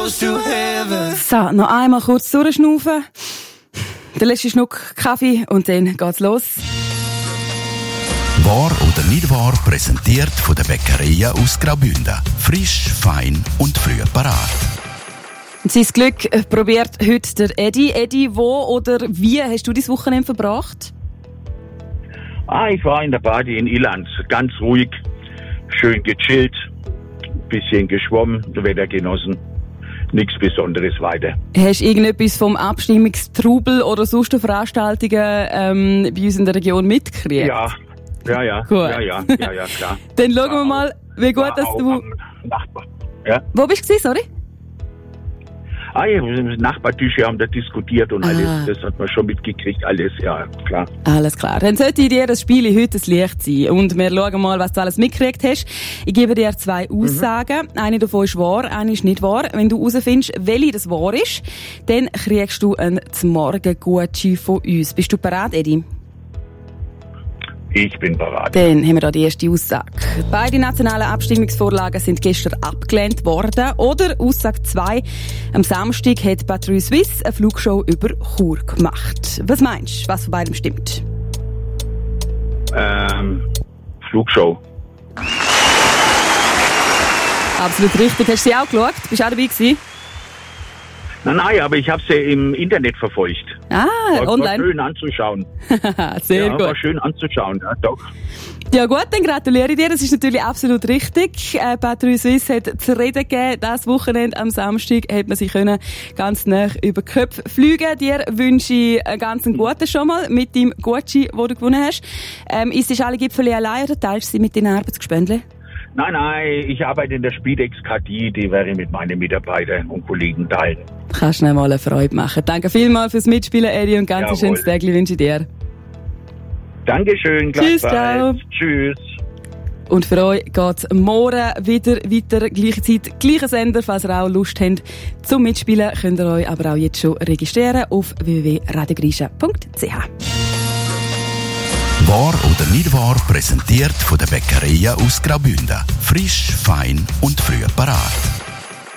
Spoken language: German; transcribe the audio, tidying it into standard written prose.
close to heaven. So, noch einmal kurz durchschnaufen. Der letzte Schnuck Kaffee und dann geht's los. Wahr oder nicht wahr, präsentiert von der Bäckereien aus Graubünden. Frisch, fein und früh parat. Sein Glück probiert heute der Eddie. Eddie, wo oder wie hast du das Wochenende verbracht? Ich war in der Party in Ilanz. Ganz ruhig, schön gechillt, bisschen geschwommen, das Wetter genossen. Nichts Besonderes weiter. Hast du irgendetwas vom Abstimmungstrubel oder sonst Veranstaltungen bei uns in der Region mitgekriegt? Ja. Gut. Ja, klar. Dann schauen wir mal, wie gut dass du... Ja? Wo bist du gewesen, sorry? Im Nachbartisch haben da diskutiert und alles, das hat man schon mitgekriegt, alles, ja, klar. Alles klar. Dann sollte dir das Spiel heute ein Licht sein. Und wir schauen mal, was du alles mitgekriegt hast. Ich gebe dir 2 Aussagen. Eine davon ist wahr, eine ist nicht wahr. Wenn du herausfindest, welche das wahr ist, dann kriegst du einen Morgen-Gutschein von uns. Bist du bereit, Eddie? Ich bin bereit. Dann haben wir da die erste Aussage. Beide nationalen Abstimmungsvorlagen sind gestern abgelehnt worden. Oder Aussage 2. Am Samstag hat Patrouille Suisse eine Flugshow über Chur gemacht. Was meinst du, was von beidem stimmt? Flugshow. Absolut richtig. Hast du sie auch geschaut? Bist du auch dabei gewesen? Nein, aber ich habe sie im Internet verfolgt. Online. War schön anzuschauen. Sehr gut. War schön anzuschauen, ja, doch. Ja gut, dann gratuliere ich dir. Das ist natürlich absolut richtig. Patrouille Suisse hat zu reden gegeben. Das Wochenende am Samstag hat man sich ganz nah über die Köpfe fliegen. Dir wünsche ich einen ganz guten schon mal mit dem Gutschein, den du gewonnen hast. Ist es alle Gipfel allein oder teilst du sie mit deinen Arbeitsgespendli? Nein, ich arbeite in der Spidex KD, die werde ich mit meinen Mitarbeitern und Kollegen teilen. Kannst du mir mal eine Freude machen. Danke vielmals fürs Mitspielen, Eddie, und ganz schönes Tag wünsche ich dir. Dankeschön, Tschüss, ciao. Tschüss. Und für euch geht's morgen wieder weiter, gleiche Zeit, gleicher Sender. Falls ihr auch Lust habt zum Mitspielen, könnt ihr euch aber auch jetzt schon registrieren auf www.radiogrischa.ch. Wahr oder nicht wahr, präsentiert von der Bäckereien aus Graubünden. Frisch, fein und früh parat.